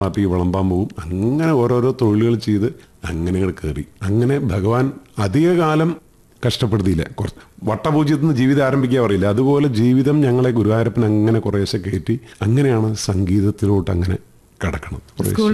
Party വിളമ്പാൻ പോകും. അങ്ങനെ ഓരോരോ തൊഴിലുകൾ ചെയ്ത് അങ്ങനെ കയറി. അങ്ങനെ ഭഗവാൻ അധികകാലം കഷ്ടപ്പെടുത്തിയില്ല. കുറച്ച് വട്ടപൂജ്യത്തിൽ നിന്ന് ജീവിതം ആരംഭിക്കാൻ പറയില്ല, അതുപോലെ ജീവിതം ഞങ്ങളെ ഗുരുവായൂരപ്പൻ അങ്ങനെ കുറേശ്ശെ കയറ്റി. അങ്ങനെയാണ് സംഗീതത്തിലോട്ട് അങ്ങനെ കടക്കണം. സ്കൂൾ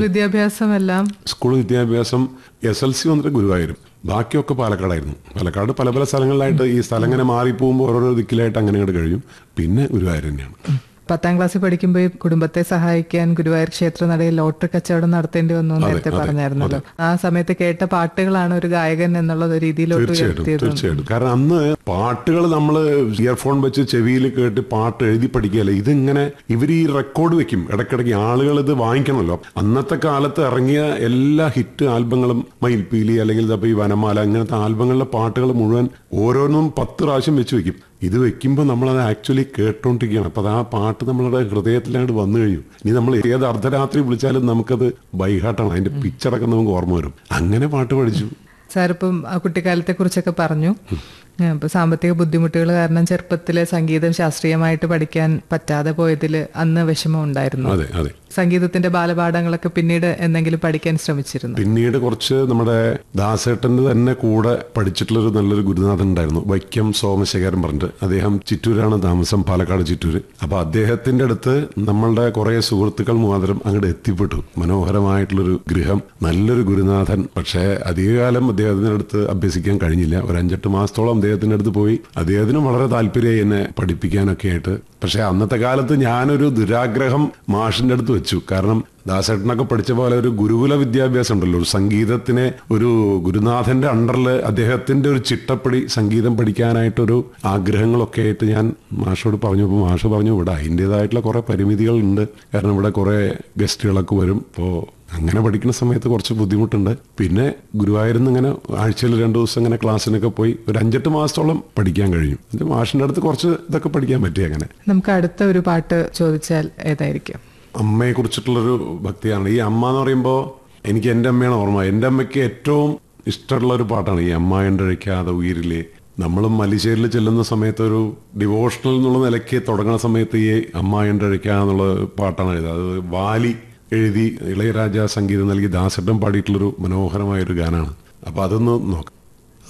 വിദ്യാഭ്യാസം SLC വന്നിട്ട് ഗുരുവായൂരും, ബാക്കിയൊക്കെ പാലക്കാടായിരുന്നു. പാലക്കാട് പല പല സ്ഥലങ്ങളിലായിട്ട് ഈ സ്ഥലം ഇങ്ങനെ മാറിപ്പോകുമ്പോൾ ഓരോരോ ദിക്കിലായിട്ട് അങ്ങനെ അങ്ങോട്ട് കഴിയും. പിന്നെ ഗുരുവായൂർ തന്നെയാണ്. 10ാം ക്ലാസ്സിൽ പഠിക്കുമ്പോൾ കുടുംബത്തെ സഹായിക്കാൻ ഗുരുവായൂർ ക്ഷേത്രനടയിൽ ലോട്ടറി കച്ചവടം നടത്തേണ്ടി വന്നു നേരത്തെ പറഞ്ഞായിരുന്നല്ലോ. ആ സമയത്ത് കേട്ട പാട്ടുകളാണ് ഒരു ഗായകൻ എന്നുള്ള രീതിയിലോട്ട് തീർച്ചയായിട്ടും. കാരണം അന്ന് പാട്ടുകൾ നമ്മൾ ഇയർഫോൺ വെച്ച് ചെവിയിൽ കേട്ട് പാട്ട് എഴുതി പഠിക്കുകയല്ല. ഇതിങ്ങനെ ഇവർ ഈ റെക്കോർഡ് വെക്കും ഇടയ്ക്കിടയ്ക്ക്, ആളുകൾ ഇത് വാങ്ങിക്കണമല്ലോ. അന്നത്തെ കാലത്ത് ഇറങ്ങിയ എല്ലാ ഹിറ്റ് ആൽബങ്ങളും, മയിൽപ്പീലി അല്ലെങ്കിൽ ഈ വനമാല, ഇങ്ങനത്തെ ആൽബങ്ങളിലെ പാട്ടുകൾ മുഴുവൻ ഓരോന്നും 10 പ്രാവശ്യം വെച്ച് വെക്കും. ഇത് വെക്കുമ്പോൾ നമ്മളത് ആക്ച്വലി കേട്ടോണ്ടിരിക്കുകയാണ്. അപ്പം അത് ആ പാട്ട് നമ്മളുടെ ഹൃദയത്തിലങ്ങോട്ട് വന്നു കഴിയും. ഇനി നമ്മൾ ഏത് അർദ്ധരാത്രി വിളിച്ചാലും നമുക്കത് ബൈഹാർട്ടാണ്, അതിന്റെ പിക്ചറൊക്കെ നമുക്ക് ഓർമ്മ വരും. അങ്ങനെ പാട്ട് പഠിച്ചു. സാറിപ്പം ആ കുട്ടിക്കാലത്തെ കുറിച്ചൊക്കെ പറഞ്ഞു. ഇപ്പൊ സാമ്പത്തിക ബുദ്ധിമുട്ടുകൾ കാരണം ചെറുപ്പത്തിലെ സംഗീതം ശാസ്ത്രീയമായിട്ട് പഠിക്കാൻ പറ്റാതെ പോയതിൽ അന്ന് വിഷമം ഉണ്ടായിരുന്നു. അതെ അതെ. സംഗീതത്തിന്റെ ബാലപാഠങ്ങളൊക്കെ പിന്നീട് എന്തെങ്കിലും പഠിക്കാൻ ശ്രമിച്ചിരുന്നു? പിന്നീട് കുറച്ച് നമ്മുടെ ദാസേട്ടന്റെ തന്നെ കൂടെ പഠിച്ചിട്ടുള്ളൊരു നല്ലൊരു ഗുരുനാഥൻ ഉണ്ടായിരുന്നു, വൈക്കം സോമശേഖരൻ പറഞ്ഞിട്ട്. അദ്ദേഹം ചിറ്റൂരാണ് താമസം, പാലക്കാട് ചിറ്റൂര്. അപ്പൊ അദ്ദേഹത്തിന്റെ അടുത്ത് നമ്മളുടെ കുറെ സുഹൃത്തുക്കൾ മുഖാന്തരം അങ്ങോട്ട് എത്തിപ്പെട്ടു. മനോഹരമായിട്ടുള്ളൊരു ഗൃഹം, നല്ലൊരു ഗുരുനാഥൻ. പക്ഷേ അധികകാലം അദ്ദേഹത്തിന്റെ അടുത്ത് അഭ്യസിക്കാൻ കഴിഞ്ഞില്ല. ഒരു 5-8 മാസത്തോളം അദ്ദേഹത്തിന്റെ അടുത്ത് പോയി. അദ്ദേഹത്തിന് വളരെ താല്പര്യമായി എന്നെ പഠിപ്പിക്കാനൊക്കെ ആയിട്ട്. പക്ഷെ അന്നത്തെ കാലത്ത് ഞാനൊരു ദുരാഗ്രഹം മാഷിന്റെ അടുത്ത് വെച്ചു. കാരണം ദാസേട്ടനൊക്കെ പഠിച്ച പോലെ ഒരു ഗുരുകുല വിദ്യാഭ്യാസം ഉണ്ടല്ലോ, ഒരു സംഗീതത്തിനെ ഒരു ഗുരുനാഥന്റെ അണ്ടറിൽ അദ്ദേഹത്തിന്റെ ഒരു ചിട്ടപ്പടി സംഗീതം പഠിക്കാനായിട്ടൊരു ആഗ്രഹങ്ങളൊക്കെ ആയിട്ട് ഞാൻ മാഷോട് പറഞ്ഞപ്പോൾ മാഷ് പറഞ്ഞു, ഇവിടെ അതിൻ്റെതായിട്ടുള്ള കുറെ പരിമിതികളുണ്ട്. കാരണം ഇവിടെ കുറെ ഗസ്റ്റുകളൊക്കെ വരും. അപ്പോൾ അങ്ങനെ പഠിക്കുന്ന സമയത്ത് കുറച്ച് ബുദ്ധിമുട്ടുണ്ട്. പിന്നെ ഗുരുവായൂരിൽ നിന്ന് ഇങ്ങനെ ആഴ്ചയിൽ 2 ദിവസം ഇങ്ങനെ ക്ലാസ്സിനൊക്കെ പോയി ഒരു 5-8 മാസത്തോളം പഠിക്കാൻ കഴിഞ്ഞു. എൻ്റെ മാഷിന്റെ അടുത്ത് കുറച്ച് ഇതൊക്കെ പഠിക്കാൻ പറ്റി. അങ്ങനെ നമുക്ക് അടുത്ത ഒരു പാട്ട് ചോദിച്ചാൽ ഏതായിരിക്കും? അമ്മയെ കുറിച്ചിട്ടുള്ളൊരു ഭക്തിയാണ്. ഈ അമ്മ എന്ന് പറയുമ്പോൾ എനിക്ക് എൻ്റെ അമ്മയാണ് ഓർമ്മ. എൻ്റെ അമ്മയ്ക്ക് ഏറ്റവും ഇഷ്ടമുള്ള ഒരു പാട്ടാണ് ഈ അമ്മ എണ്ടഴിക്കാതെ ഉയിരിലെ. നമ്മളും മല്ലിശ്ശേരിയിൽ ചെല്ലുന്ന സമയത്ത് ഒരു ഡിവോഷണൽ എന്നുള്ള നിലയ്ക്ക് തുടങ്ങുന്ന സമയത്ത് ഈ അമ്മ എണ്ടഴിക്കാന്നുള്ള പാട്ടാണ് എഴുതുക. അത് വാലി എഴുതി ഇളയരാജ സംഗീതം നൽകി ദാസേട്ടൻ പാടിയിട്ടുള്ളൊരു മനോഹരമായൊരു ഗാനമാണ്. അപ്പോൾ അതൊന്ന് നോക്കാം.